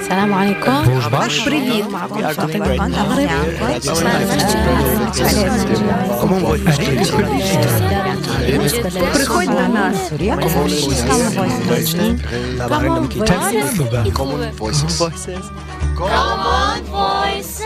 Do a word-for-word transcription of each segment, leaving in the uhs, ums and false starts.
السلام عليكم. Привіт. Приходь до нас. Common Voices. Common Voices.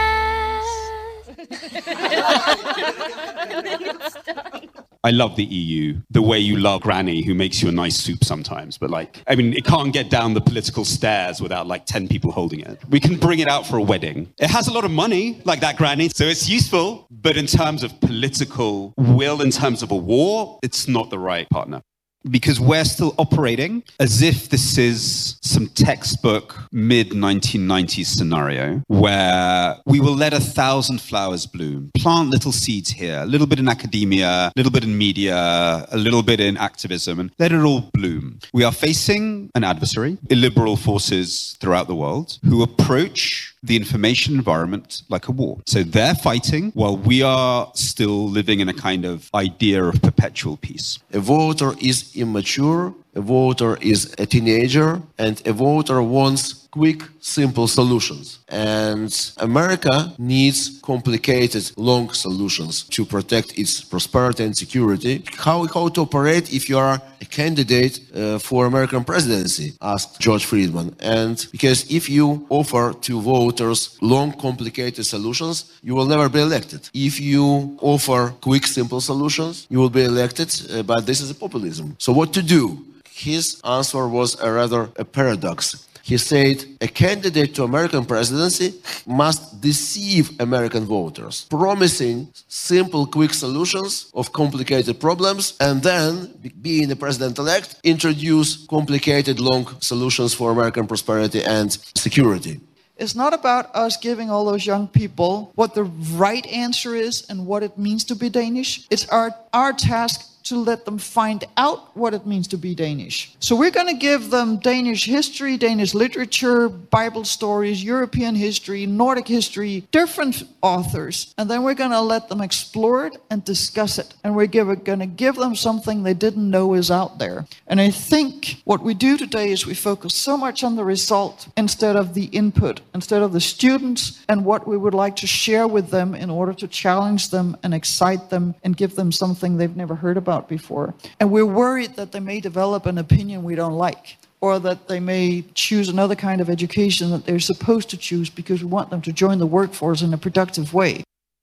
I love the E U, the way you love Granny who makes you a nice soup sometimes. But like, I mean, it can't get down the political stairs without like ten people holding it. We can bring it out for a wedding. It has a lot of money, like that Granny, so it's useful. But in terms of political will, in terms of a war, it's not the right partner. Because we're still operating as if this is some textbook mid nineteen nineties scenario where we will let a thousand flowers bloom, plant little seeds here, a little bit in academia, a little bit in media, a little bit in activism, and let it all bloom. We are facing an adversary, illiberal forces throughout the world, who approach the information environment like a war. So they're fighting while we are still living in a kind of idea of perpetual peace. A voter is immature, a voter is a teenager, and a voter wants quick, simple solutions. And America needs complicated, long solutions to protect its prosperity and security. How, how to operate if you are a candidate uh, for American presidency, asked George Friedman. And because if you offer to voters long, complicated solutions, you will never be elected. If you offer quick, simple solutions, you will be elected, uh, but this is a populism. So what to do? His answer was a rather a paradox. He said, a candidate to American presidency must deceive American voters, promising simple, quick solutions of complicated problems, and then, being the president-elect, introduce complicated, long solutions for American prosperity and security. It's not about us giving all those young people what the right answer is and what it means to be Danish. It's our, our task to let them find out what it means to be Danish. So we're going to give them Danish history, Danish literature, Bible stories, European history, Nordic history, different authors. And then we're going to let them explore it and discuss it. And we're going to give them something they didn't know is out there. And I think what we do today is we focus so much on the result instead of the input, instead of the students and what we would like to share with them in order to challenge them and excite them and give them something they've never heard about before. And we're worried that they may develop an opinion we don't like, or that they may choose another kind of education that they're supposed to choose because we want them to join the workforce in a productive way.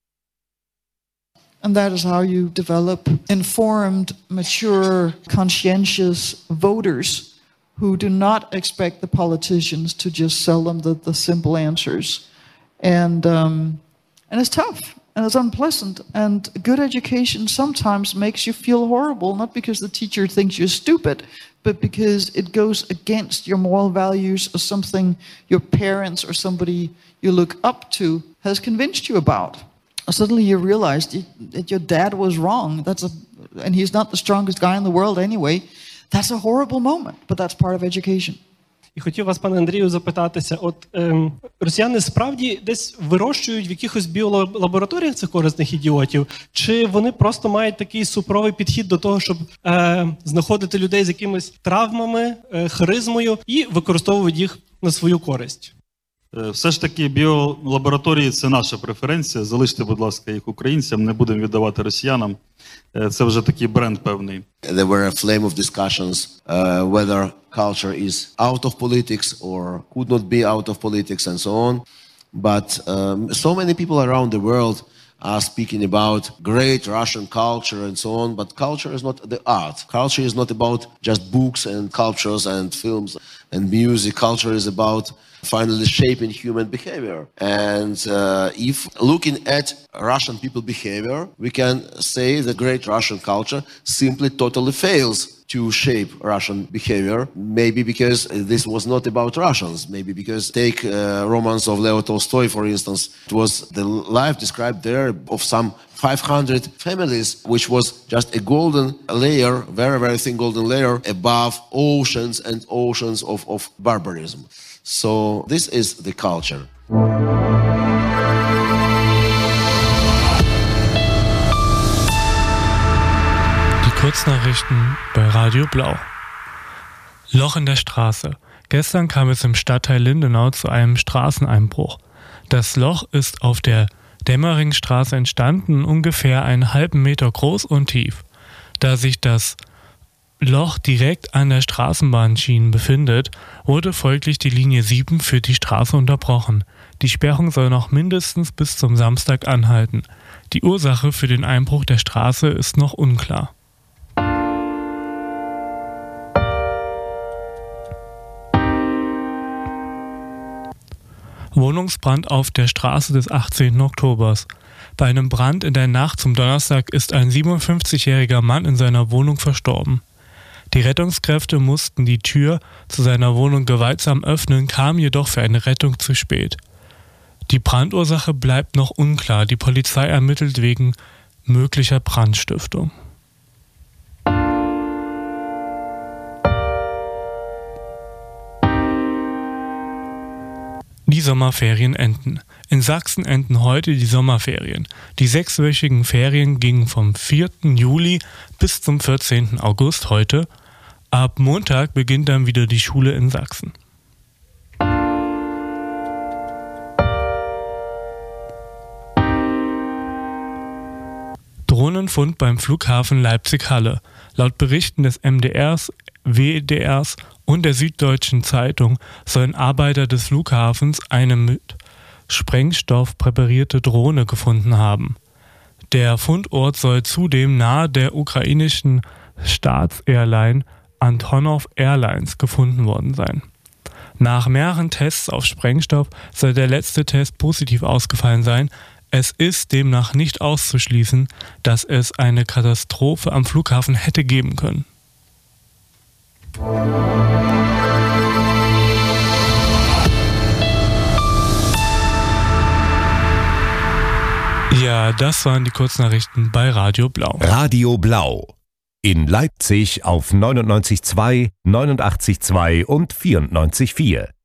And that is how you develop informed, mature, conscientious voters who do not expect the politicians to just sell them the, the simple answers. And, um, and it's tough. And it's unpleasant, and good education sometimes makes you feel horrible, not because the teacher thinks you're stupid, but because it goes against your moral values or something your parents or somebody you look up to has convinced you about. Or suddenly you realize that your dad was wrong, That's a, and he's not the strongest guy in the world anyway. That's a horrible moment, but that's part of education. І хотів вас, пане Андрію, запитатися, от ем, росіяни справді десь вирощують в якихось біолабораторіях цих корисних ідіотів, чи вони просто мають такий супровий підхід до того, щоб е, знаходити людей з якимись травмами, е, харизмою і використовують їх на свою користь? Все ж таки біолабораторії – це наша преференція. Залиште, будь ласка, їх українцям, не будемо віддавати росіянам. Це вже такий бренд певний. There were a flame of discussions uh, whether culture is out of politics or could not be out of politics and so on. But um, so many people around the world are speaking about great Russian culture and so on. But culture is not the art. Culture is not about just books and sculptures and films and music. Culture is about finally shaping human behavior. And uh, if looking at Russian people behavior, we can say that great Russian culture simply totally fails to shape Russian behavior. Maybe because this was not about Russians. Maybe because take uh, romance of Leo Tolstoy, for instance. It was the life described there of some five hundred families, which was just a golden layer, very, very thin golden layer above oceans and oceans of, of barbarism. So this is the culture. Die Kurznachrichten bei Radio Blau. Loch in der Straße. Gestern kam es im Stadtteil Lindenau zu einem Straßeneinbruch. Das Loch ist auf der Dämmeringstraße entstanden, ungefähr einen halben Meter groß und tief. Da sich das Loch direkt an der Straßenbahnschiene befindet, wurde folglich die Linie sieben für die Straße unterbrochen. Die Sperrung soll noch mindestens bis zum Samstag anhalten. Die Ursache für den Einbruch der Straße ist noch unklar. Wohnungsbrand auf der Straße des achtzehnten Oktobers. Bei einem Brand in der Nacht zum Donnerstag ist ein siebenundfünfzigjähriger Mann in seiner Wohnung verstorben. Die Rettungskräfte mussten die Tür zu seiner Wohnung gewaltsam öffnen, kamen jedoch für eine Rettung zu spät. Die Brandursache bleibt noch unklar. Die Polizei ermittelt wegen möglicher Brandstiftung. Die Sommerferien enden. In Sachsen enden heute die Sommerferien. Die sechswöchigen Ferien gingen vom vierten Juli bis zum vierzehnten August heute. Ab Montag beginnt dann wieder die Schule in Sachsen. Drohnenfund beim Flughafen Leipzig-Halle. Laut Berichten des M D Rs, W D Rs und der Süddeutschen Zeitung sollen Arbeiter des Flughafens eine mit Sprengstoff präparierte Drohne gefunden haben. Der Fundort soll zudem nahe der ukrainischen Staatsairline Antonov Airlines gefunden worden sein. Nach mehreren Tests auf Sprengstoff soll der letzte Test positiv ausgefallen sein. Es ist demnach nicht auszuschließen, dass es eine Katastrophe am Flughafen hätte geben können. Ja, das waren die Kurznachrichten bei Radio Blau. Radio Blau. In Leipzig auf neunundneunzig Komma zwei, neunundachtzig Komma zwei und vierundneunzig Komma vier.